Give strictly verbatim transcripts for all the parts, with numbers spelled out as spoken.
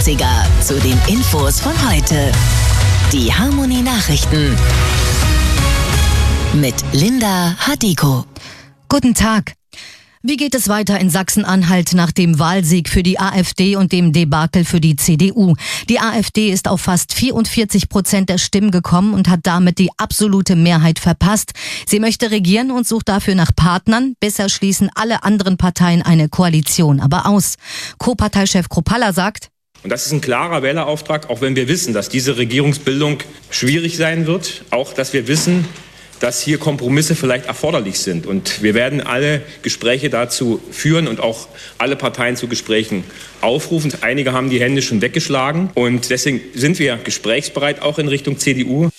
dreißiger zu den Infos von heute. Die Harmony Nachrichten mit Linda Hadiko. Guten Tag. Wie geht es weiter in Sachsen-Anhalt nach dem Wahlsieg für die AfD und dem Debakel für die C D U? Die AfD ist auf fast vierundvierzig Prozent der Stimmen gekommen und hat damit die absolute Mehrheit verpasst. Sie möchte regieren und sucht dafür nach Partnern. Bisher schließen alle anderen Parteien eine Koalition aber aus. Co-Parteichef Kropalla sagt: Und das ist ein klarer Wählerauftrag, auch wenn wir wissen, dass diese Regierungsbildung schwierig sein wird. Auch, dass wir wissen, dass hier Kompromisse vielleicht erforderlich sind. Und wir werden alle Gespräche dazu führen und auch alle Parteien zu Gesprächen aufrufen. Einige haben die Hände schon weggeschlagen und deswegen sind wir gesprächsbereit, auch in Richtung C D U.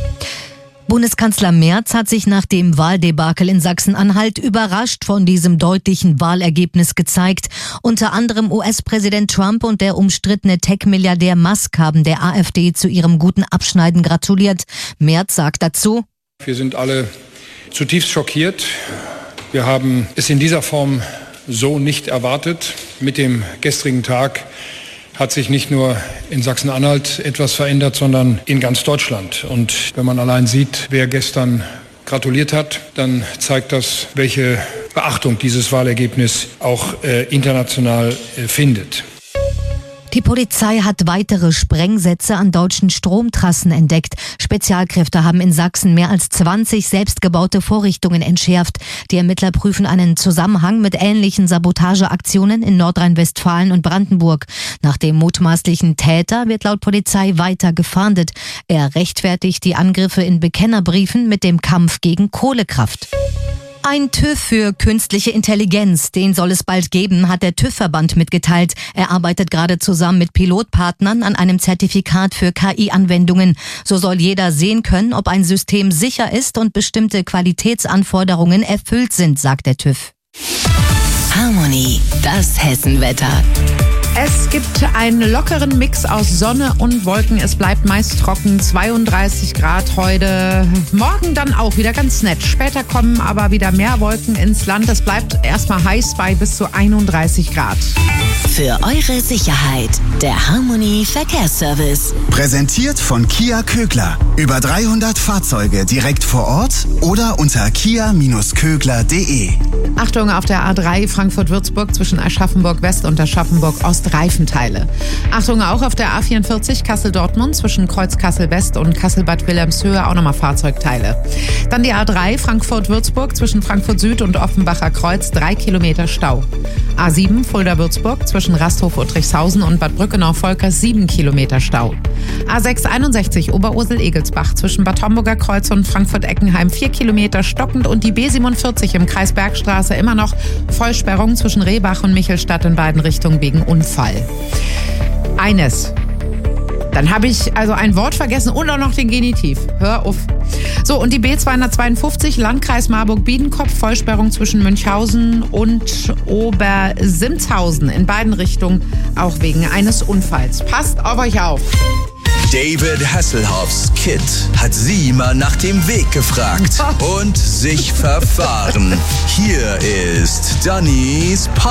Bundeskanzler Merz hat sich nach dem Wahldebakel in Sachsen-Anhalt überrascht von diesem deutlichen Wahlergebnis gezeigt. Unter anderem U S-Präsident Trump und der umstrittene Tech-Milliardär Musk haben der AfD zu ihrem guten Abschneiden gratuliert. Merz sagt dazu: Wir sind alle zutiefst schockiert. Wir haben es in dieser Form so nicht erwartet. Mit dem gestrigen Tag hat sich nicht nur in Sachsen-Anhalt etwas verändert, sondern in ganz Deutschland. Und wenn man allein sieht, wer gestern gratuliert hat, dann zeigt das, welche Beachtung dieses Wahlergebnis auch äh, international äh, findet. Die Polizei hat weitere Sprengsätze an deutschen Stromtrassen entdeckt. Spezialkräfte haben in Sachsen mehr als zwanzig selbstgebaute Vorrichtungen entschärft. Die Ermittler prüfen einen Zusammenhang mit ähnlichen Sabotageaktionen in Nordrhein-Westfalen und Brandenburg. Nach dem mutmaßlichen Täter wird laut Polizei weiter gefahndet. Er rechtfertigt die Angriffe in Bekennerbriefen mit dem Kampf gegen Kohlekraft. Ein TÜV für künstliche Intelligenz, den soll es bald geben, hat der TÜV-Verband mitgeteilt. Er arbeitet gerade zusammen mit Pilotpartnern an einem Zertifikat für K I-Anwendungen. So soll jeder sehen können, ob ein System sicher ist und bestimmte Qualitätsanforderungen erfüllt sind, sagt der TÜV. Harmony, das Hessenwetter. Es gibt einen lockeren Mix aus Sonne und Wolken. Es bleibt meist trocken, zweiunddreißig Grad heute. Morgen dann auch wieder ganz nett. Später kommen aber wieder mehr Wolken ins Land. Es bleibt erstmal heiß bei bis zu einunddreißig Grad. Für eure Sicherheit, der Harmony Verkehrsservice. Präsentiert von Kia Kögler. Über dreihundert Fahrzeuge direkt vor Ort oder unter kia Bindestrich kögler punkt de. Achtung, auf der A drei Frankfurt-Würzburg zwischen Aschaffenburg-West und Aschaffenburg-Ost Reifenteile. Achtung auch auf der A vierundvierzig Kassel-Dortmund zwischen Kreuz Kassel-West und Kassel-Bad Wilhelmshöhe auch nochmal Fahrzeugteile. Dann die A drei Frankfurt-Würzburg zwischen Frankfurt-Süd und Offenbacher Kreuz, drei Kilometer Stau. A sieben Fulda-Würzburg zwischen Rasthof-Uttrichshausen und Bad Brückenau-Volkers, sieben Kilometer Stau. A sechs einundsechzig Oberursel-Egelsbach zwischen Bad Homburger Kreuz und Frankfurt-Eckenheim, vier Kilometer stockend, und die B siebenundvierzig im Kreis Bergstraße immer noch Vollsperrung zwischen Rehbach und Michelstadt in beiden Richtungen wegen Unfall. Eines. Dann habe ich also ein Wort vergessen und auch noch den Genitiv. Hör auf. So, und die B zweihundertzweiundfünfzig Landkreis Marburg-Biedenkopf, Vollsperrung zwischen Münchhausen und Obersimzhausen in beiden Richtungen, auch wegen eines Unfalls. Passt auf euch auf. David Hasselhoffs Kid hat sie mal nach dem Weg gefragt und sich verfahren. Hier ist Dannys